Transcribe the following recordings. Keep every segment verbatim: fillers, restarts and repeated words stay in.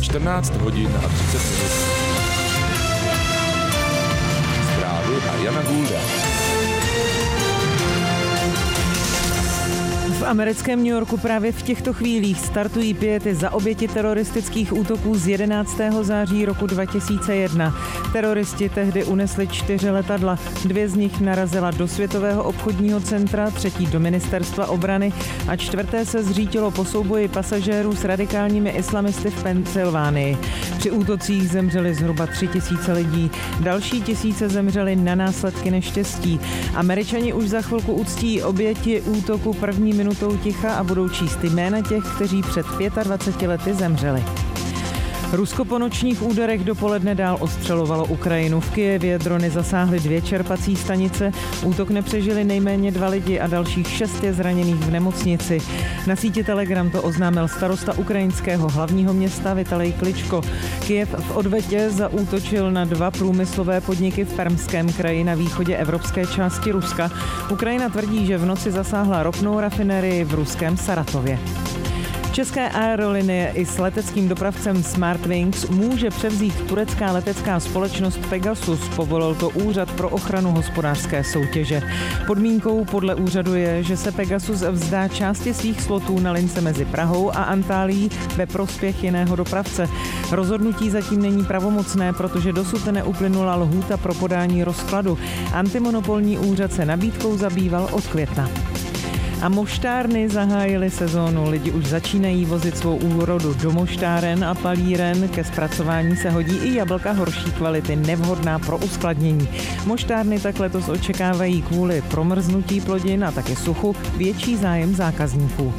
čtrnáct hodin a třicet minut. Zprávy a Jana Gulda. V americkém New Yorku právě v těchto chvílích startují piety za oběti teroristických útoků z jedenáctého září roku dva tisíce jedna. Teroristi tehdy unesli čtyři letadla. Dvě z nich narazila do Světového obchodního centra, třetí do Ministerstva obrany a čtvrté se zřítilo po souboji pasažérů s radikálními islamisty v Pensylvánii. Při útocích zemřeli zhruba tři tisíce lidí. Další tisíce zemřeli na následky neštěstí. Američani už za chvilku uctí oběti útoku první minutou ticha a budou číst jména těch, kteří před dvaceti pěti lety zemřeli. Rusko po nočních úderech dopoledne dál ostřelovalo Ukrajinu. V Kyjevě drony zasáhly dvě čerpací stanice, útok nepřežili nejméně dva lidi a dalších šest je zraněných v nemocnici. Na síti Telegram to oznámil starosta ukrajinského hlavního města Vitalij Kličko. Kyjev v odvetě zaútočil na dva průmyslové podniky v Permském kraji na východě evropské části Ruska. Ukrajina tvrdí, že v noci zasáhla ropnou rafinérii v ruském Saratově. České aerolinie i s leteckým dopravcem Smartwings může převzít turecká letecká společnost Pegasus, povolil to Úřad pro ochranu hospodářské soutěže. Podmínkou podle úřadu je, že se Pegasus vzdá části svých slotů na lince mezi Prahou a Antálií ve prospěch jiného dopravce. Rozhodnutí zatím není pravomocné, protože dosud neuplynula lhůta pro podání rozkladu. Antimonopolní úřad se nabídkou zabýval od května. A moštárny zahájily sezónu. Lidi už začínají vozit svou úrodu do moštáren a palíren. Ke zpracování se hodí i jablka horší kvality, nevhodná pro uskladnění. Moštárny tak letos očekávají kvůli promrznutí plodin a taky suchu větší zájem zákazníků.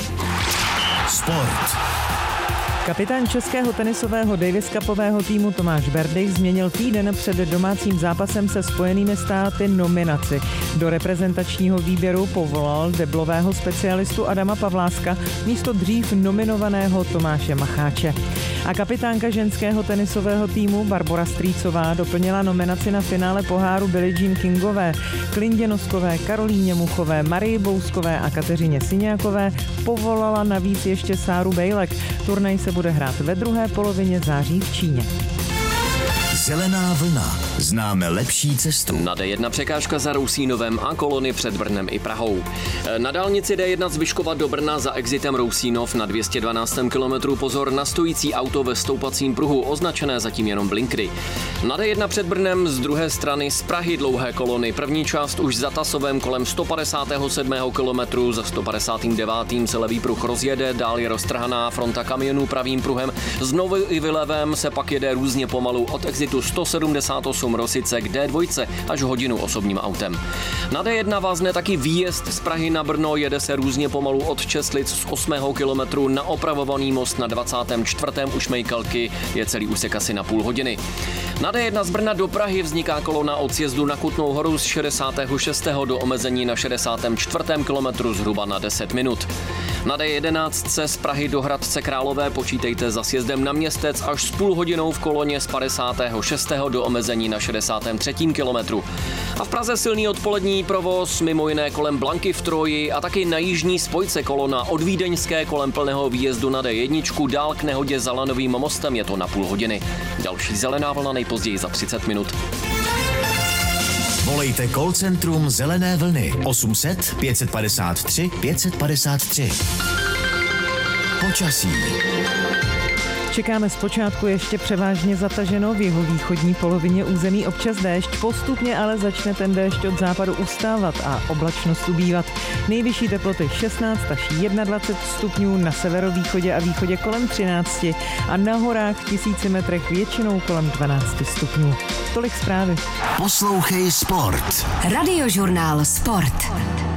Sport. Kapitán českého tenisového Davis Cupového týmu Tomáš Berdych změnil týden před domácím zápasem se Spojenými státy nominaci. Do reprezentačního výběru povolal deblového specialistu Adama Pavláska místo dřív nominovaného Tomáše Macháče. A kapitánka ženského tenisového týmu Barbora Strýcová doplnila nominaci na finále poháru Billie Jean Kingové. Klindě Noskové, Karolíně Muchové, Marii Bouskové a Kateřině Syňákové povolala navíc ještě Sáru Bejlek. Turnaj se bude hrát ve druhé polovině září v Číně. Zelená vlna. Známe lepší cestu. Na D jedna překážka za Rousínovem a kolony před Brnem i Prahou. Na dálnici D jedna z Vyškova do Brna za exitem Rousínov na dvě stě dvanáctém kilometru pozor na stojící auto ve stoupacím pruhu, označené zatím jenom blinkry. Na D jedna před Brnem z druhé strany z Prahy dlouhé kolony. První část už za Tasovem kolem sto padesátého sedmého kilometru, za sto padesátým devátým se levý pruh rozjede, dál je roztrhaná fronta kamionů pravým pruhem. Znovu i vylevem se pak jede různě pomalu od exitu sto sedmdesát osm Rosice k D dva až hodinu osobním autem. Na D jedna vázne taky výjezd z Prahy na Brno, jede se různě pomalu od Česlic z osmého kilometru na opravovaný most na dvacátém čtvrtém u Šmejkalky, je celý úsek asi na půl hodiny. Na D jedna z Brna do Prahy vzniká kolona od sjezdu na Kutnou Horu z šedesátého šestého do omezení na šedesátém čtvrtém kilometru zhruba na deset minut. Na D jedenáct z Prahy do Hradce Králové počítejte za sjezdem na Městec až s půl hodinou v koloně z padesátého šestého do omezení na šedesátém třetím kilometru. A v Praze silný odpolední provoz, mimo jiné kolem Blanky v Troji a taky na jižní spojce kolona od Vídeňské kolem plného výjezdu na D jedna, dál k nehodě za Lanovým mostem, je to na půl hodiny. Další zelená vlna nejpozději za třicet minut. Volejte call centrum Zelené vlny osm set pět padesát tři pět padesát tři. Počasí. Čekáme zpočátku ještě převážně zataženo, v jihovýchodní polovině území občas déšť, postupně ale začne ten déšť od západu ustávat a oblačnost ubývat. Nejvyšší teploty šestnáct až dvacet jedna stupňů, na severovýchodě a východě kolem třináct a na horách v tisíci metrech většinou kolem dvanáct stupňů. Tolik zprávy. Poslouchej Sport. Radiožurnál Sport.